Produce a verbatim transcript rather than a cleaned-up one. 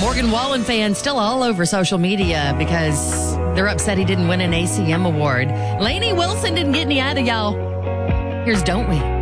Morgan Wallen fans still all over social media because they're upset he didn't win an A C M award. Lainey Wilson didn't get any out of y'all. Here's Don't We?